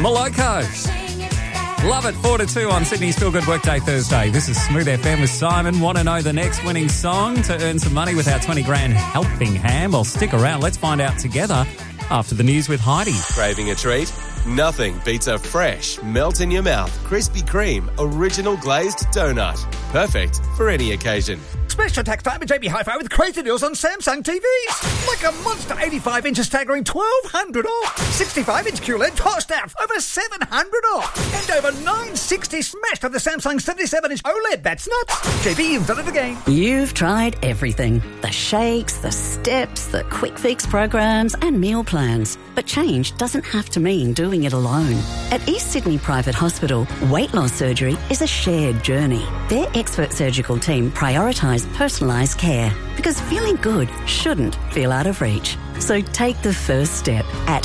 Moloko. Love it, 4 to 2 on Sydney's Feel Good Workday Thursday. This is Smooth FM with Simon. Want to know the next winning song to earn some money with our 20 grand helping hand? Well, stick around. Let's find out together after the news with Heidi. Craving a treat? Nothing beats a fresh, melt-in-your-mouth Krispy Kreme original glazed donut. Perfect for any occasion. Special tax time at JB Hi-Fi with crazy deals on Samsung TVs. Like a monster 85-inch staggering $1,200 off. 65-inch QLED tossed out over $700 off. And over $960 smashed on the Samsung 77-inch OLED. That's nuts. JB, you've done it again. You've tried everything. The shakes, the steps, the quick fix programs and meal plans. But change doesn't have to mean doing it alone. At East Sydney Private Hospital, weight loss surgery is a shared journey. Their expert surgical team prioritise personalised care because feeling good shouldn't feel out of reach. So take the first step at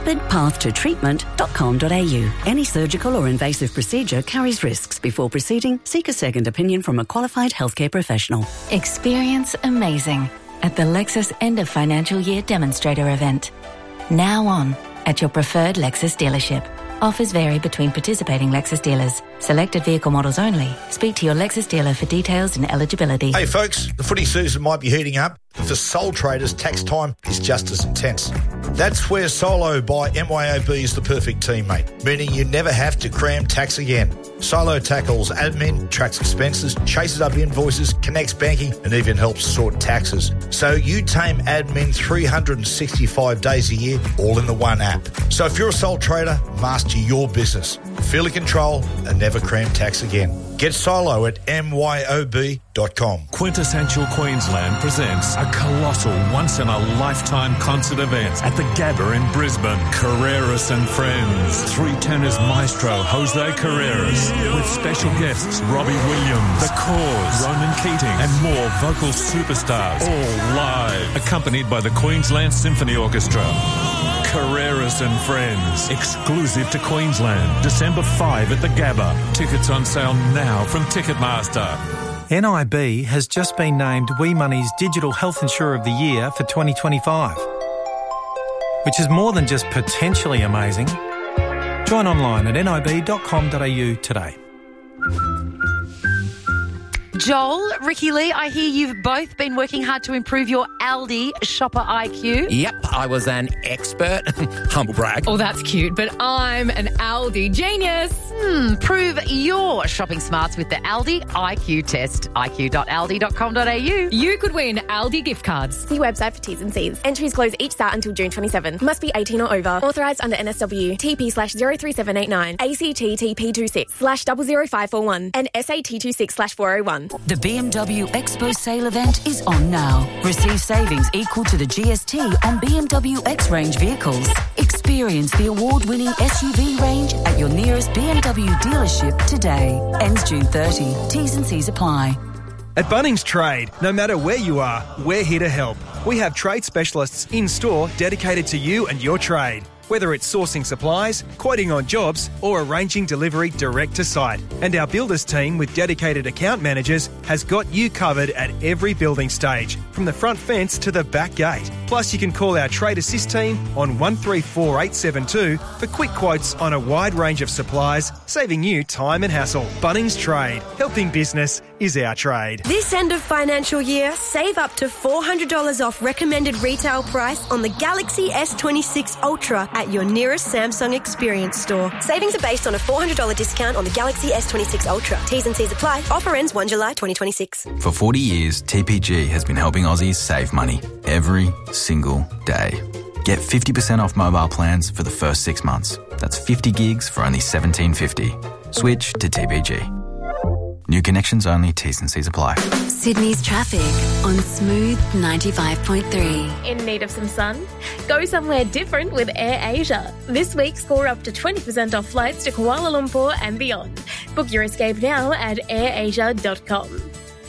rapidpathtotreatment.com.au. Any surgical or invasive procedure carries risks. Before proceeding, seek a second opinion from a qualified healthcare professional. Experience amazing at the Lexus End of Financial Year Demonstrator event. Now on at your preferred Lexus dealership. Offers vary between participating Lexus dealers. Selected vehicle models only. Speak to your Lexus dealer for details and eligibility. Hey folks, the footy season might be heating up, but for sole traders, tax time is just as intense. That's where Solo by MYOB is the perfect teammate, meaning you never have to cram tax again. Solo tackles admin, tracks expenses, chases up invoices, connects banking, and even helps sort taxes. So you tame admin 365 days a year, all in the one app. So if you're a sole trader, master your business. Feel in control and never cram tax again. Get Solo at myob.com. Quintessential Queensland presents a colossal once-in-a-lifetime concert event at the Gabba in Brisbane. Carreras and Friends. Three tenors maestro Jose Carreras with special guests Robbie Williams, The Cause, Ronan Keating and more vocal superstars, all live, accompanied by the Queensland Symphony Orchestra. Carreras and Friends, exclusive to Queensland, December 5 at the Gabba. Tickets on sale now from Ticketmaster. NIB has just been named WeMoney's Digital Health Insurer of the Year for 2025, which is more than just potentially amazing. Join online at nib.com.au today. Joel, Ricky Lee, I hear you've both been working hard to improve your Aldi shopper IQ. Yep, I was an expert. Humble brag. Oh, that's cute, but I'm an Aldi genius. Prove your shopping smarts with the Aldi IQ test. iq.aldi.com.au. You could win Aldi gift cards. See website for T's and C's. Entries close each start until June 27. Must be 18 or over. Authorised under NSW. TP/03789. ACT TP26/00541 and SAT26/401. The BMW Expo sale event is on now. Receive savings equal to the GST on BMW X range vehicles. Experience the award-winning SUV range at your nearest BMW dealership today. Ends June 30. T's and C's apply. At Bunnings Trade, no matter where you are, we're here to help. We have trade specialists in-store dedicated to you and your trade. Whether it's sourcing supplies, quoting on jobs, or arranging delivery direct to site. And our builders team with dedicated account managers has got you covered at every building stage, from the front fence to the back gate. Plus, you can call our Trade Assist team on 134872 for quick quotes on a wide range of supplies, saving you time and hassle. Bunnings Trade. Helping business is our trade. This end of financial year, save up to $400 off recommended retail price on the Galaxy S26 Ultra at your nearest Samsung Experience store. Savings are based on a $400 discount on the Galaxy S26 Ultra. T's and C's apply. Offer ends 1 July 2026. For 40 years, TPG has been helping Aussies save money every single day. Get 50% off mobile plans for the first 6 months. That's 50 gigs for only $17.50. Switch to TPG. New connections only, T's and C's apply. Sydney's traffic on Smooth 95.3. In need of some sun? Go somewhere different with AirAsia. This week, score up to 20% off flights to Kuala Lumpur and beyond. Book your escape now at airasia.com.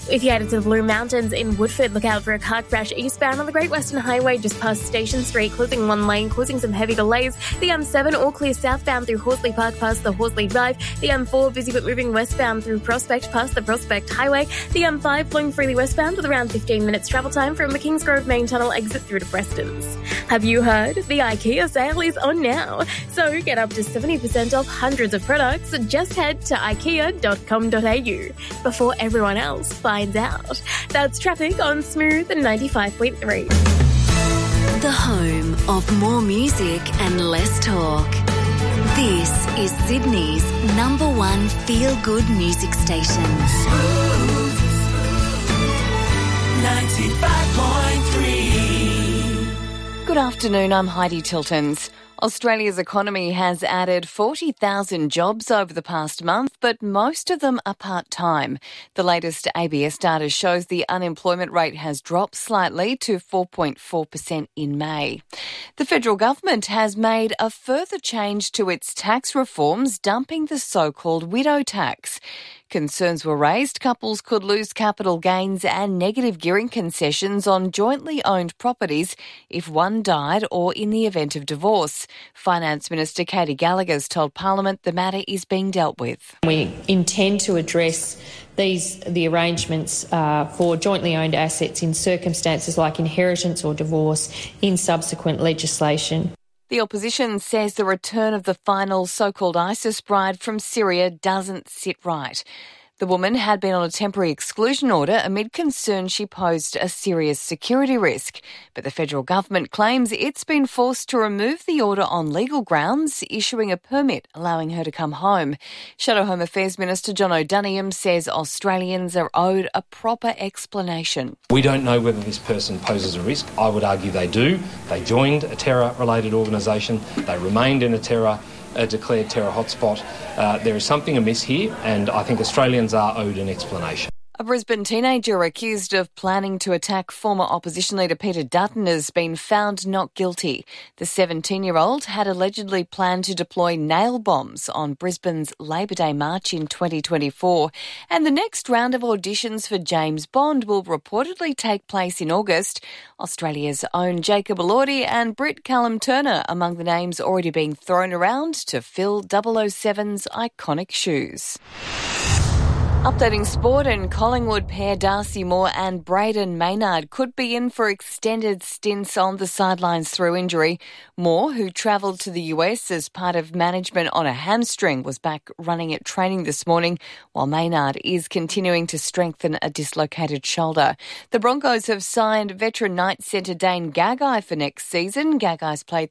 If you headed to the Blue Mountains in Woodford, look out for a car crash eastbound on the Great Western Highway just past Station Street, closing one lane, causing some heavy delays. The M7 all clear southbound through Horsley Park past the Horsley Drive. The M4 busy but moving westbound through Prospect past the Prospect Highway. The M5 flowing freely westbound with around 15 minutes travel time from the Kingsgrove Main Tunnel exit through to Prestons. Have you heard? The IKEA sale is on now. So get up to 70% off hundreds of products. Just head to ikea.com.au before everyone else finds out. That's traffic on Smooth 95.3. The home of more music and less talk. This is Sydney's #1 feel-good music station. 95.3. Good afternoon, I'm Heidi Tiltons. Australia's economy has added 40,000 jobs over the past month, but most of them are part-time. The latest ABS data shows the unemployment rate has dropped slightly to 4.4% in May. The federal government has made a further change to its tax reforms, dumping the so-called widow tax. Concerns were raised couples could lose capital gains and negative gearing concessions on jointly owned properties if one died or in the event of divorce. Finance Minister Katie Gallagher's told Parliament the matter is being dealt with. We intend to address the arrangements for jointly owned assets in circumstances like inheritance or divorce in subsequent legislation. The opposition says the return of the final so-called ISIS bride from Syria doesn't sit right. The woman had been on a temporary exclusion order amid concern she posed a serious security risk. But the federal government claims it's been forced to remove the order on legal grounds, issuing a permit allowing her to come home. Shadow Home Affairs Minister John O'Donoghue says Australians are owed a proper explanation. We don't know whether this person poses a risk. I would argue they do. They joined a terror-related organisation. They remained in a declared terror hotspot. There is something amiss here, and I think Australians are owed an explanation. A Brisbane teenager accused of planning to attack former opposition leader Peter Dutton has been found not guilty. The 17-year-old had allegedly planned to deploy nail bombs on Brisbane's Labor Day March in 2024. And the next round of auditions for James Bond will reportedly take place in August. Australia's own Jacob Elordi and Brit Callum Turner among the names already being thrown around to fill 007's iconic shoes. Updating sport, and Collingwood pair Darcy Moore and Brayden Maynard could be in for extended stints on the sidelines through injury. Moore, who travelled to the US as part of management on a hamstring, was back running at training this morning, while Maynard is continuing to strengthen a dislocated shoulder. The Broncos have signed veteran Knights centre Dane Gagai for next season. Gagai's played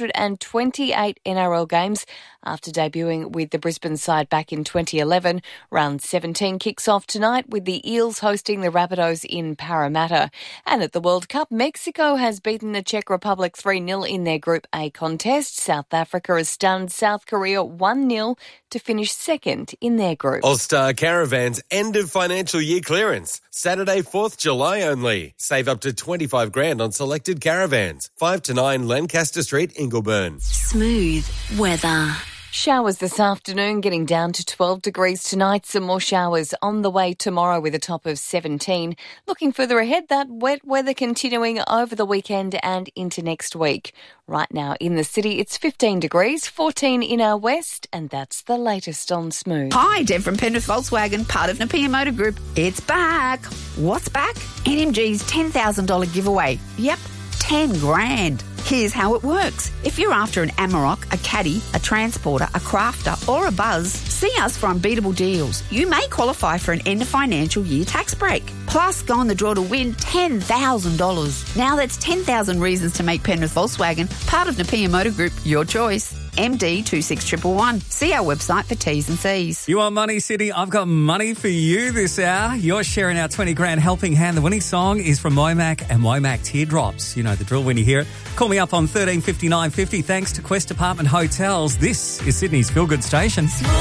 328 NRL games after debuting with the Brisbane side back in 2011. Round 17 kicks off tonight with the Eels hosting the Rabbitohs in Parramatta. And at the World Cup, Mexico has beaten the Czech Republic 3-0 in their Group A contest. South Africa has stunned South Korea 1-0 to finish second in their group. All-Star Caravans end of financial year clearance. Saturday, 4th July only. Save up to $25,000 on selected caravans. 5 to 9 Lancaster Street, Ingleburn. Smooth weather. Showers this afternoon, getting down to 12 degrees tonight. Some more showers on the way tomorrow with a top of 17. Looking further ahead, that wet weather continuing over the weekend and into next week. Right now in the city, it's 15 degrees, 14 in our west, and that's the latest on Smooth. Hi, Deb from Penrith Volkswagen, part of Napier Motor Group. It's back. What's back? NMG's $10,000 giveaway. Yep, 10 grand. Here's how it works. If you're after an Amarok, a Caddy, a Transporter, a Crafter or a Buzz, see us for unbeatable deals. You may qualify for an end of financial year tax break. Plus, go on the draw to win $10,000. Now that's 10,000 reasons to make Penrith Volkswagen part of Napier Motor Group your choice. MD 26111. See our website for T's and C's. You want money, City? I've got money for you this hour. You're sharing our 20 grand helping hand. The winning song is from Womack and Womack Teardrops. You know the drill when you hear it. Call me up on 135950. Thanks to Quest Apartment Hotels. This is Sydney's Feel Good Station. Smooth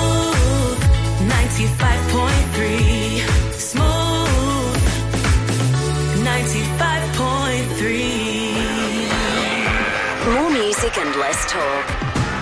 95.3. Smooth 95.3. More music and less talk.